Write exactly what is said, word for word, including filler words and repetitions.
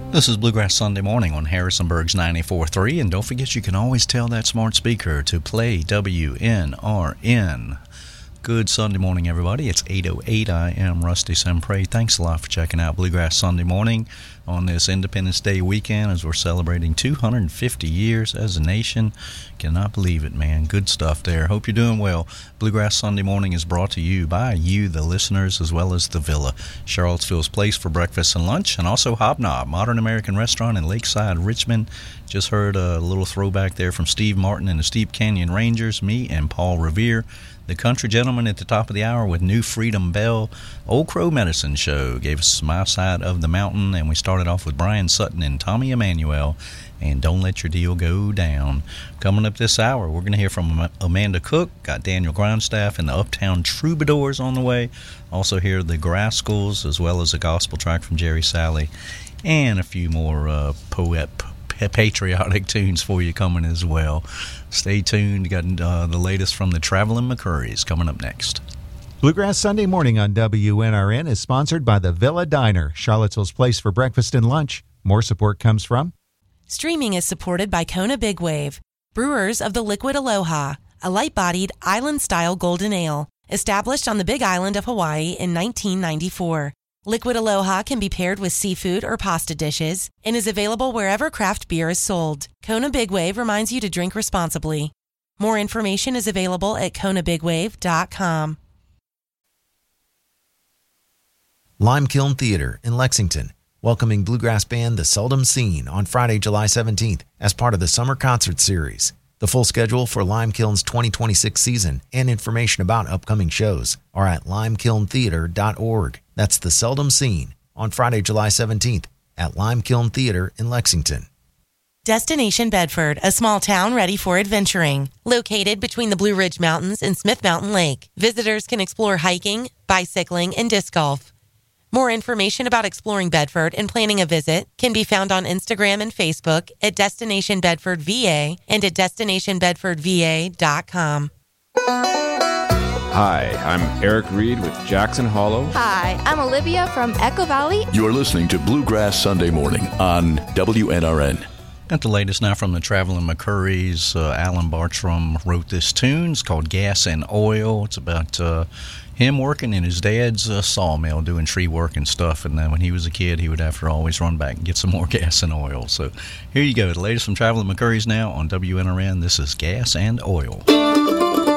This is Bluegrass Sunday Morning on Harrisonburg's ninety-four point three, and don't forget you can always tell that smart speaker to play W N R N. Good Sunday morning, everybody. It's eight oh eight. I am Rusty Sempre. Thanks a lot for checking out Bluegrass Sunday Morning on this Independence Day weekend as we're celebrating two hundred fifty years as a nation. Cannot believe it, man. Good stuff there. Hope you're doing well. Bluegrass Sunday Morning is brought to you by you, the listeners, as well as the Villa, Charlottesville's place for breakfast and lunch, and also Hobnob, Modern American Restaurant in Lakeside, Richmond. Just heard a little throwback there from Steve Martin and the Steep Canyon Rangers, me and Paul Revere. The Country Gentleman at the top of the hour with New Freedom Bell. Old Crow Medicine Show gave us My Side of the Mountain, and we started off with Brian Sutton and Tommy Emmanuel and Don't Let Your Deal Go Down. Coming up this hour, we're going to hear from Amanda Cook, got Daniel Grindstaff and the Uptown Troubadours on the way. Also hear the Grascals, as well as a gospel track from Jerry Salley, and a few more uh, poet patriotic tunes for you coming as well. Stay tuned. Got uh, the latest from the Traveling McCurries coming up next. Bluegrass Sunday Morning on W N R N is sponsored by the Villa Diner, Charlottesville's place for breakfast and lunch. More support comes from... Streaming is supported by Kona Big Wave, brewers of the Liquid Aloha, a light-bodied, island-style golden ale, established on the Big Island of Hawaii in nineteen ninety-four. Liquid Aloha can be paired with seafood or pasta dishes and is available wherever craft beer is sold. Kona Big Wave reminds you to drink responsibly. More information is available at kona big wave dot com. Limekiln Theater in Lexington, welcoming bluegrass band The Seldom Seen on Friday, July seventeenth as part of the Summer Concert Series. The full schedule for Limekiln's twenty twenty-six season and information about upcoming shows are at limekiln theater dot org. That's The Seldom Seen on Friday, July seventeenth at Limekiln Theater in Lexington. Destination Bedford, a small town ready for adventuring. Located between the Blue Ridge Mountains and Smith Mountain Lake, visitors can explore hiking, bicycling, and disc golf. More information about exploring Bedford and planning a visit can be found on Instagram and Facebook at Destination Bedford V A and at destination bedford v a dot com. Hi, I'm Eric Reed with Jackson Hollow. Hi, I'm Olivia from Echo Valley. You're listening to Bluegrass Sunday Morning on W N R N. Got the latest now from the Traveling McCurries. Uh, Alan Bartram wrote this tune. It's called Gas and Oil. It's about uh, him working in his dad's uh, sawmill doing tree work and stuff. And then when he was a kid, he would have to always run back and get some more gas and oil. So here you go. The latest from Traveling McCurries now on W N R N. This is Gas and Oil.